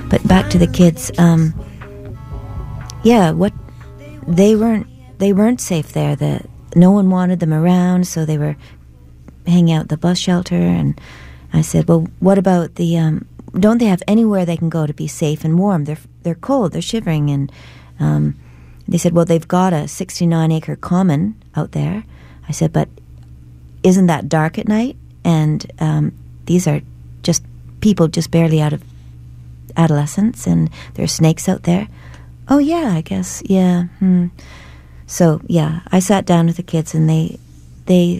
But back to the kids. What they weren't safe there. No one wanted them around, so they were hanging out at the bus shelter. And I said, well, what about the? Don't they have anywhere they can go to be safe and warm? They're cold. They're shivering. And they said, well, they've got a 69-acre common out there. I said, but isn't that dark at night? And these are just people just barely out of adolescence, and there are snakes out there. Oh, yeah, I guess, yeah. So, yeah, I sat down with the kids, and they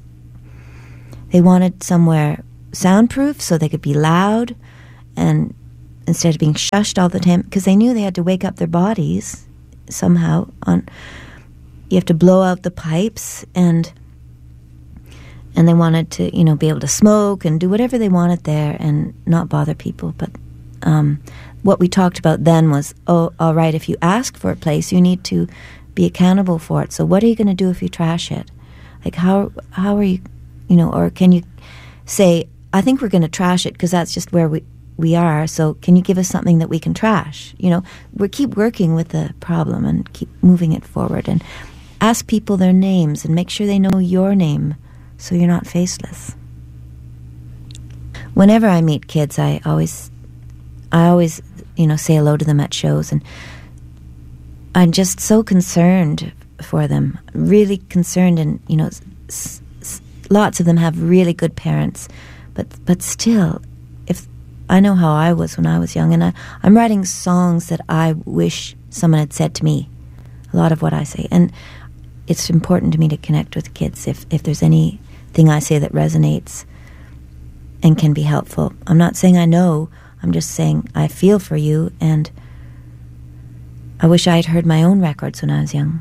wanted somewhere soundproof so they could be loud, and instead of being shushed all the time, because they knew they had to wake up their bodies somehow. You have to blow out the pipes, and they wanted to, be able to smoke and do whatever they wanted there and not bother people. But what we talked about then was, oh, all right, if you ask for a place, you need to be accountable for it. So what are you going to do if you trash it? Like, how are you, or can you say, I think we're going to trash it because that's just where we are, so can you give us something that we can trash? We keep working with the problem and keep moving it forward, and ask people their names and make sure they know your name so you're not faceless. Whenever I meet kids, I always say hello to them at shows, and I'm just so concerned for them, really concerned, and lots of them have really good parents, but still, if I know how I was when I was young, and I'm writing songs that I wish someone had said to me, a lot of what I say, and it's important to me to connect with kids if there's anything I say that resonates and can be helpful. I'm not saying I know, I'm just saying I feel for you, and I wish I had heard my own records when I was young.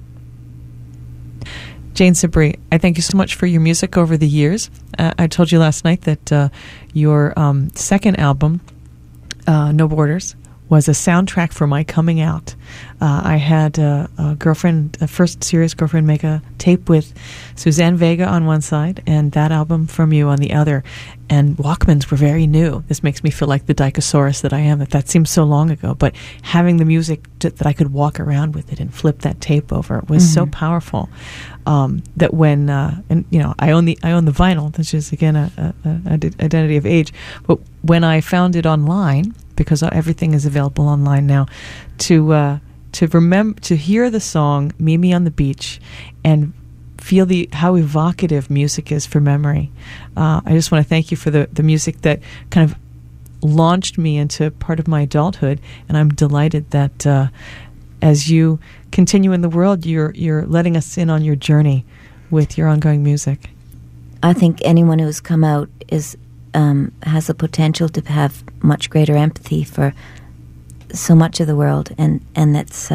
Jane Sibree, I thank you so much for your music over the years. I told you last night that your second album, No Borders, was a soundtrack for my coming out. I had a first serious girlfriend, make a tape with Suzanne Vega on one side and that album from you on the other. And Walkmans were very new. This makes me feel like the Dikosaurus that I am, that seems so long ago. But having the music that I could walk around with it and flip that tape over was so powerful that when, I own the vinyl, which is, again, an identity of age. But when I found it online, because everything is available online now, to hear the song "Meet Me on the Beach" and feel how evocative music is for memory. I just want to thank you for the music that kind of launched me into part of my adulthood, and I'm delighted that as you continue in the world, you're letting us in on your journey with your ongoing music. I think anyone who's come out has the potential to have much greater empathy for so much of the world, and that's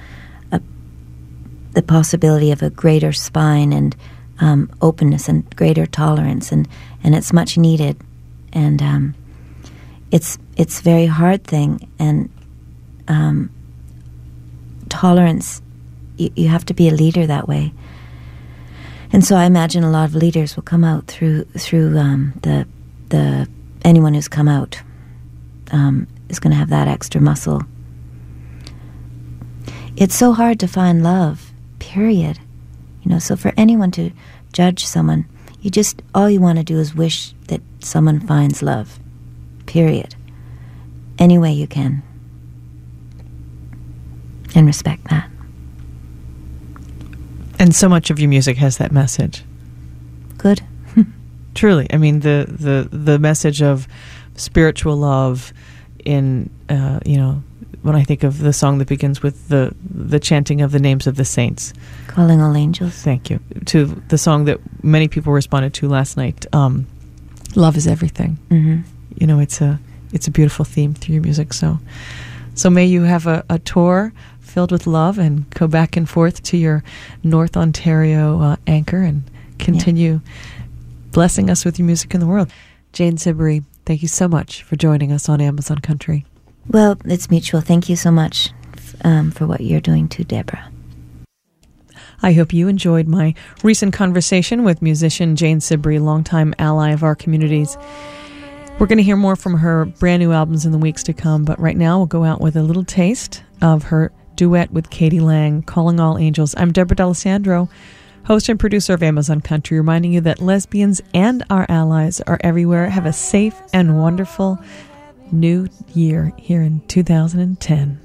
the possibility of a greater spine and openness and greater tolerance, and it's much needed, and it's a very hard thing, and tolerance, you have to be a leader that way. And so I imagine a lot of leaders will come out through the anyone who's come out is going to have that extra muscle. It's so hard to find love, period. So for anyone to judge someone, all you want to do is wish that someone finds love, period. Any way you can. And respect that. And so much of your music has that message. Good. Truly, I mean, the message of spiritual love in, when I think of the song that begins with the chanting of the names of the saints. Calling all angels. Thank you. To the song that many people responded to last night, Love is Everything. Mm-hmm. It's a beautiful theme through your music. So may you have a tour filled with love and go back and forth to your North Ontario anchor and continue blessing us with your music in the world. Jane Sibree, thank you so much for joining us on Amazon Country. Well, it's mutual. Thank you so much for what you're doing too, Deborah. I hope you enjoyed my recent conversation with musician Jane Sibree, longtime ally of our communities. We're going to hear more from her brand new albums in the weeks to come, but right now we'll go out with a little taste of her duet with Katie Lang, Calling All Angels. I'm Deborah D'Alessandro, host and producer of Amazon Country, reminding you that lesbians and our allies are everywhere. Have a safe and wonderful new year here in 2010.